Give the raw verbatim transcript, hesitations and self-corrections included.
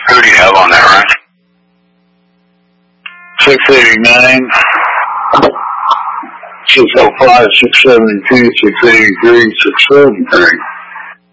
Who do you have on that run? six eighty-nine, six oh five, six seventy-two, six eighty-three, six seventy-three.